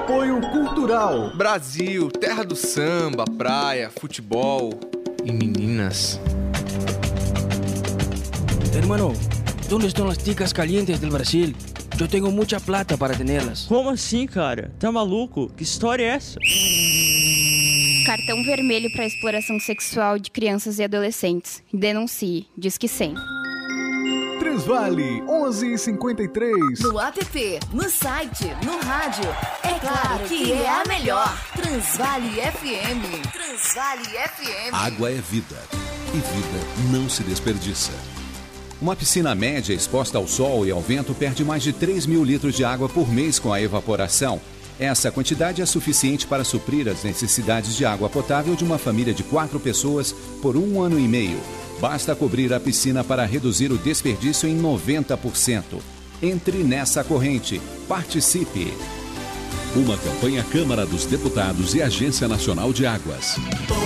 Apoio Cultural. Brasil, terra do samba, praia, futebol e meninas. Hermano, ¿dónde están las chicas calientes del Brasil? Eu tenho muita plata para tê-las. Como assim, cara? Tá maluco? Que história é essa? Cartão vermelho para exploração sexual de crianças e adolescentes. Denuncie. Disque 100. Transvale 11:53. No app, no site, no rádio. É claro que é a melhor. Transvale FM. Transvale FM. Água é vida. E vida não se desperdiça. Uma piscina média exposta ao sol e ao vento perde mais de 3 mil litros de água por mês com a evaporação. Essa quantidade é suficiente para suprir as necessidades de água potável de uma família de 4 pessoas por 1 ano e meio. Basta cobrir a piscina para reduzir o desperdício em 90%. Entre nessa corrente. Participe. Uma campanha Câmara dos Deputados e Agência Nacional de Águas.